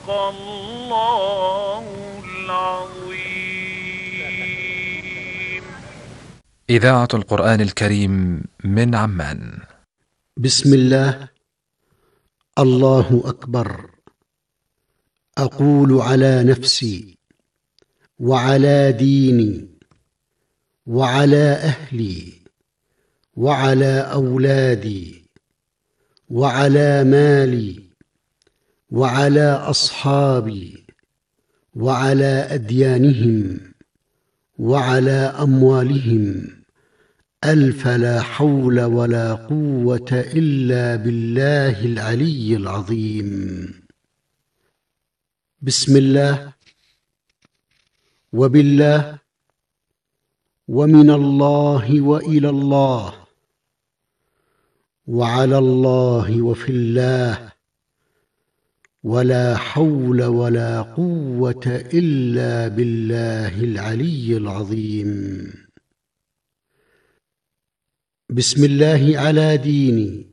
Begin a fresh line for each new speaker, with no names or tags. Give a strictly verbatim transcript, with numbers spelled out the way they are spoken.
الله العظيم.
إذاعة القرآن الكريم من عمان.
بسم الله. الله أكبر. أقول على نفسي وعلى ديني وعلى أهلي وعلى أولادي وعلى مالي وعلى أصحابي وعلى أديانهم وعلى أموالهم ألف لا حول ولا قوة إلا بالله العلي العظيم. بسم الله وبالله ومن الله وإلى الله وعلى الله وفي الله ولا حول ولا قوة إلا بالله العلي العظيم. بسم الله على ديني